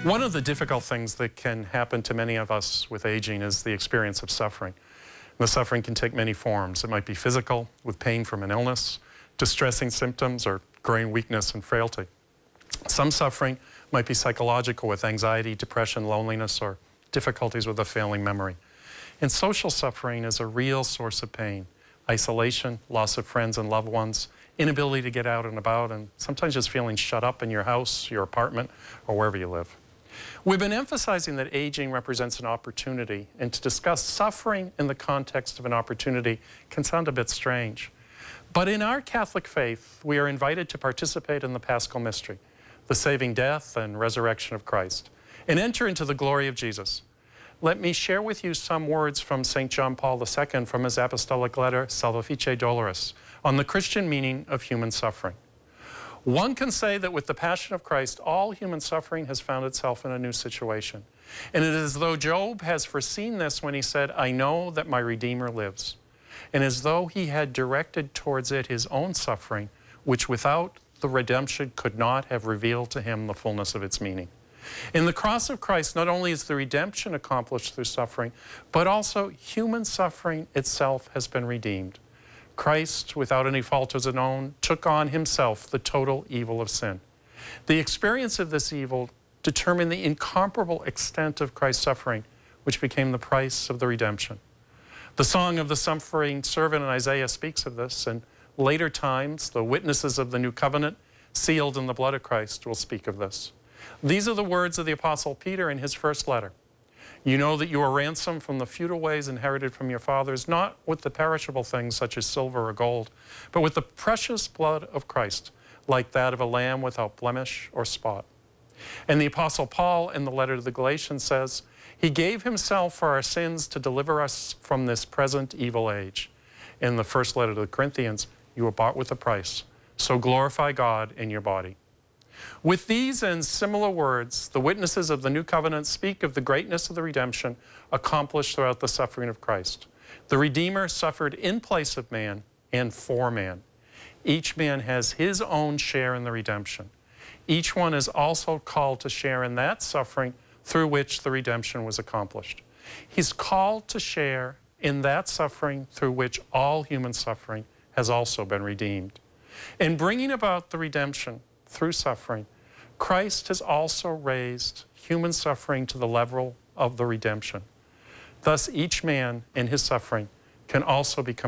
One of the difficult things that can happen to many of us with aging is the experience of suffering. The suffering can take many forms. It might be physical, with pain from an illness, distressing symptoms, or growing weakness and frailty. Some suffering might be psychological, with anxiety, depression, loneliness, or difficulties with a failing memory. And social suffering is a real source of pain. Isolation, loss of friends and loved ones, inability to get out and about, and sometimes just feeling shut up in your house, your apartment, or wherever you live. We've been emphasizing that aging represents an opportunity, and to discuss suffering in the context of an opportunity can sound a bit strange. But in our Catholic faith, we are invited to participate in the Paschal Mystery, the saving death and resurrection of Christ, and enter into the glory of Jesus. Let me share with you some words from St. John Paul II from his apostolic letter, Salvifice Doloris, on the Christian meaning of human suffering. One can say that with the Passion of Christ, all human suffering has found itself in a new situation. And it is as though Job has foreseen this when he said, "I know that my Redeemer lives." And as though he had directed towards it his own suffering, which without the redemption could not have revealed to him the fullness of its meaning. In the cross of Christ, not only is the redemption accomplished through suffering, but also human suffering itself has been redeemed. Christ, without any fault of his own, took on himself the total evil of sin. The experience of this evil determined the incomparable extent of Christ's suffering, which became the price of the redemption. The song of the suffering servant in Isaiah speaks of this, and later times, the witnesses of the new covenant, sealed in the blood of Christ, will speak of this. These are the words of the Apostle Peter in his first letter. "You know that you are ransomed from the futile ways inherited from your fathers, not with the perishable things such as silver or gold, but with the precious blood of Christ, like that of a lamb without blemish or spot." And the Apostle Paul in the letter to the Galatians says, "He gave himself for our sins to deliver us from this present evil age." In the first letter to the Corinthians, "You were bought with a price, so glorify God in your body." With these and similar words, the witnesses of the new covenant speak of the greatness of the redemption accomplished throughout the suffering of Christ. The Redeemer suffered in place of man and for man. Each man has his own share in the redemption. Each one is also called to share in that suffering through which the redemption was accomplished. He's called to share in that suffering through which all human suffering has also been redeemed. In bringing about the redemption through suffering, Christ has also raised human suffering to the level of the redemption. Thus, each man in his suffering can also become